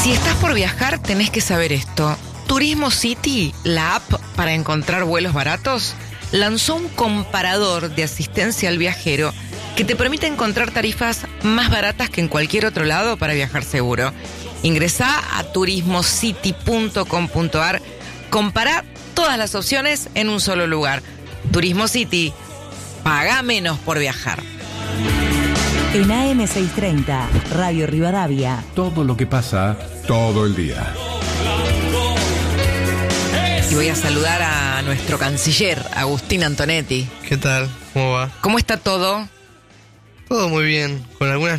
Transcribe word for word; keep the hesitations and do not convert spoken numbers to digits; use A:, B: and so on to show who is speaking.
A: Si estás por viajar, tenés que saber esto. Turismo City, la app para encontrar vuelos baratos, lanzó un comparador de asistencia al viajero que te permite encontrar tarifas más baratas que en cualquier otro lado para viajar seguro. Ingresá a turismo city punto com punto a r, compará todas las opciones en un solo lugar. Turismo City, paga menos por viajar.
B: En A M seiscientos treinta, Radio Rivadavia.
C: Todo lo que pasa, todo el día.
A: Y voy a saludar a nuestro canciller, Agustín Antonetti.
D: ¿Qué tal? ¿Cómo va?
A: ¿Cómo está todo?
D: Todo muy bien, con algunas